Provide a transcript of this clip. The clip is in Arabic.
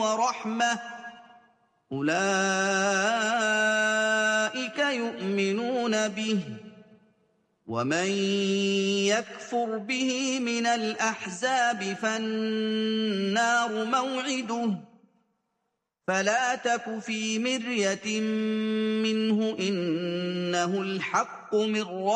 وَرَحْمَةٌ أُولَٰئِكَ يُؤْمِنُونَ بِهِ ۚ وَمَن يَكْفُرْ بِهِ مِنَ الْأَحْزَابِ فَالنَّارُ مَوْعِدُهُ ۚ فَلَا تَكُ فِي مِرْيَةٍ مِّنْهُ ۚ إِنَّهُ الْحَقُّ مِن